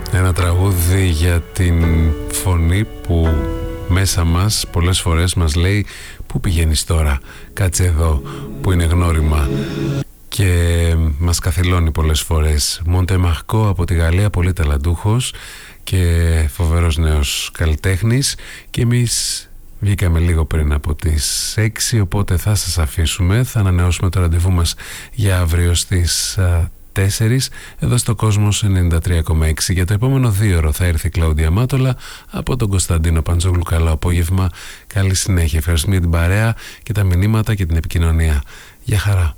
Ένα τραγούδι για την φωνή που μέσα μας πολλές φορές μας λέει «Πού πηγαίνεις τώρα, κάτσε εδώ», που είναι γνώριμα και μας καθυλώνει πολλές φορές. Μοντεμαχκό από τη Γαλλία, πολύ ταλαντούχος και φοβερός νέος καλλιτέχνης, και εμείς βγήκαμε λίγο πριν από τις 6, οπότε θα σας αφήσουμε. Θα ανανεώσουμε το ραντεβού μας για αύριο στις 4 εδώ στο Κόσμος 93,6. Για το επόμενο 2ωρο θα έρθει η Κλαούντια Μάτολα από τον Κωνσταντίνο Παντζόγλου. Καλό απόγευμα, καλή συνέχεια. Ευχαριστούμε για την παρέα και τα μηνύματα και την επικοινωνία. Γεια χαρά.